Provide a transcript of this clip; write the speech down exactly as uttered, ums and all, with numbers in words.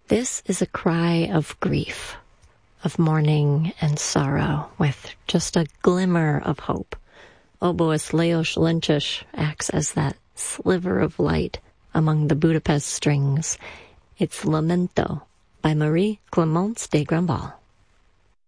This is a cry of grief, of mourning and sorrow, with just a glimmer of hope. Oboist Leos Lynchish acts as that sliver of light among the Budapest strings. It's Lamento by Marie Clemence de Grandval.